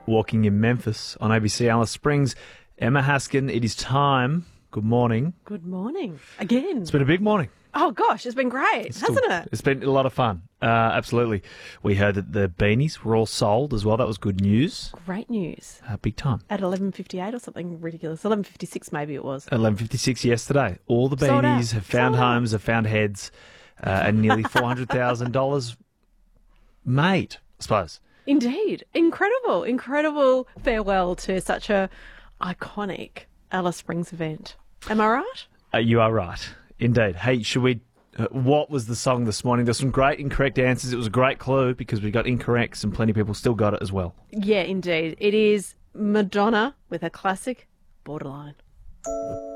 Walking in Memphis on ABC Alice Springs. Emma Haskin, it is time. Good morning. Good morning. Again. It's been a big morning. Oh, gosh, it's been great, hasn't it? It's been a lot of fun. Absolutely. We heard that the beanies were all sold as well. That was good news. Great news. Big time. At 11:58 or something ridiculous. 11:56 maybe it was. 11:56 yesterday. All the Sold beanies out. have found Sold out. homes, have found heads, and nearly $400,000 made, I suppose. Indeed. Incredible farewell to such a iconic Alice Springs event. Am I right? You are right. Indeed. Hey, should we... what was the song this morning? There's some great incorrect answers. It was a great clue because we got incorrects and plenty of people still got it as well. Yeah, indeed. It is Madonna with her classic Borderline.